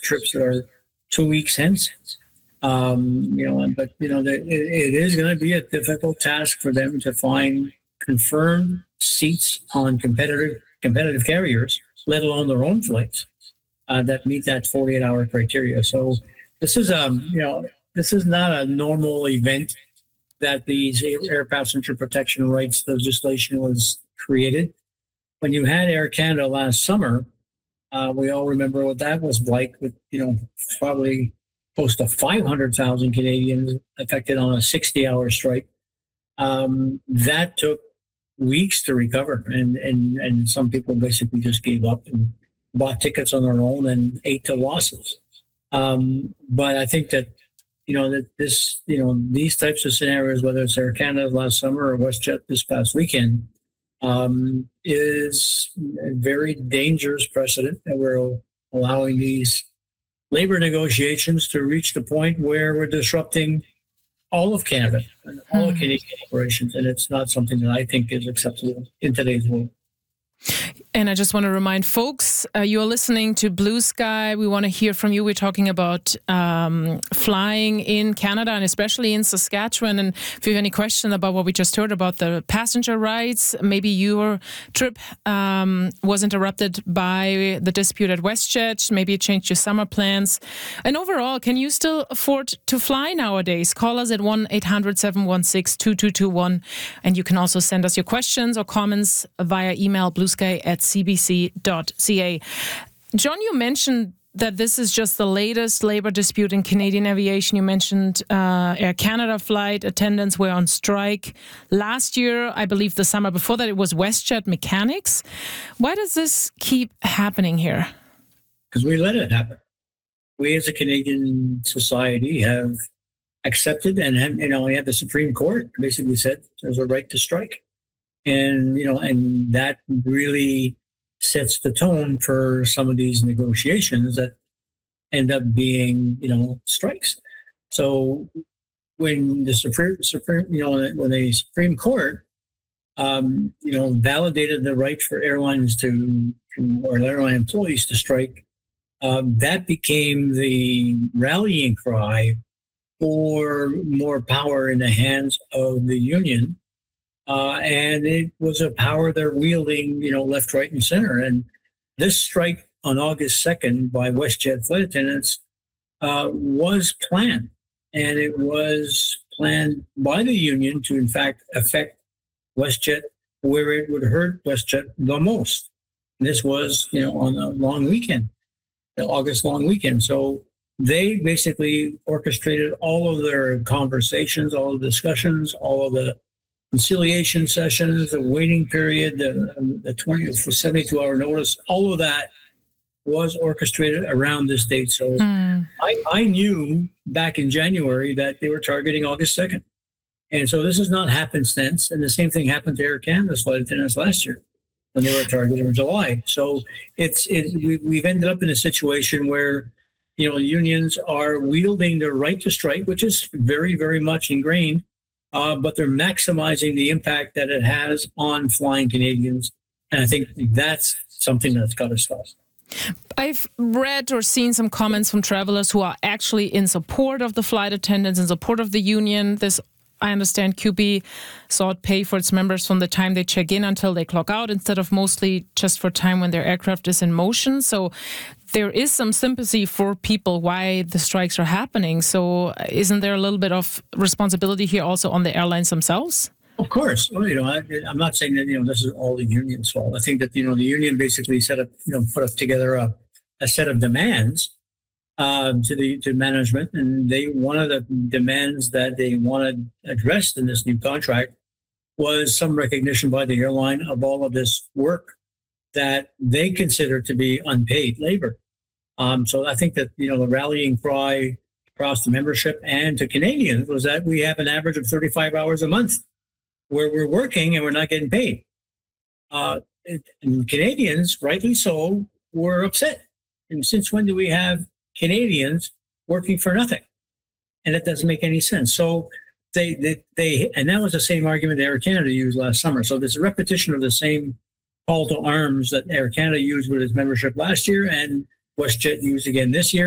trips that are 2 weeks hence. It is going to be a difficult task for them to find confirmed seats on competitive carriers, let alone their own flights that meet that 48-hour criteria. So this is this is not a normal event that these air passenger protection rights legislation was created. When you had Air Canada last summer, we all remember what that was like with, probably close to 500,000 Canadians affected on a 60-hour strike. That took weeks to recover, and some people basically just gave up and bought tickets on their own and ate the losses. But I think that these types of scenarios, whether it's Air Canada last summer or WestJet this past weekend, is a very dangerous precedent that we're allowing these labor negotiations to reach the point where we're disrupting all of Canada and all of Canadian operations, and it's not something that I think is acceptable in today's world. And I just want to remind folks, you're listening to Blue Sky. We want to hear from you. We're talking about flying in Canada and especially in Saskatchewan. And if you have any question about what we just heard about the passenger rights, maybe your trip was interrupted by the dispute at WestJet, maybe it changed your summer plans. And overall, can you still afford to fly nowadays? Call us at 1-800-716-2221. And you can also send us your questions or comments via email, bluesky@cbc.ca. John, you mentioned that this is just the latest labor dispute in Canadian aviation. You mentioned Air Canada flight attendants were on strike. Last year, I believe the summer before that, it was WestJet mechanics. Why does this keep happening here? Because we let it happen. We as a Canadian society have accepted and we have the Supreme Court basically said there's a right to strike. And that really sets the tone for some of these negotiations that end up being, strikes. So when the Supreme Court, validated the right for airlines or airline employees to strike, that became the rallying cry for more power in the hands of the union. And it was a power they're wielding, left, right, and center. And this strike on August 2nd by WestJet flight attendants was planned. And it was planned by the union to, in fact, affect WestJet where it would hurt WestJet the most. And this was, on a long weekend, the August long weekend. So they basically orchestrated all of their conversations, all of the discussions, all of the conciliation sessions, the waiting period, the 72-hour notice, all of that was orchestrated around this date. So I knew back in January that they were targeting August 2nd. And so this has not happenstance. And the same thing happened to Air Canada's flight attendants last year when they were targeted in July. So we've ended up in a situation where, unions are wielding their right to strike, which is very, very much ingrained. But they're maximizing the impact that it has on flying Canadians. And I think that's something that's got to stop. I've read or seen some comments from travelers who are actually in support of the flight attendants, in support of the union. This, I understand, QP sought pay for its members from the time they check in until they clock out, instead of mostly just for time when their aircraft is in motion. So there is some sympathy for people why the strikes are happening. So isn't there a little bit of responsibility here also on the airlines themselves? Of course. Well, I'm not saying that, this is all the union's fault. I think that, the union basically put up together a set of demands to management. And one of the demands that they wanted addressed in this new contract was some recognition by the airline of all of this work that they consider to be unpaid labor. So I think that, the rallying cry across the membership and to Canadians was that we have an average of 35 hours a month where we're working and we're not getting paid. And Canadians, rightly so, were upset. And since when do we have Canadians working for nothing? And that doesn't make any sense. So and that was the same argument Air Canada used last summer. So there's a repetition of the same call to arms that Air Canada used with its membership last year and WestJet used again this year.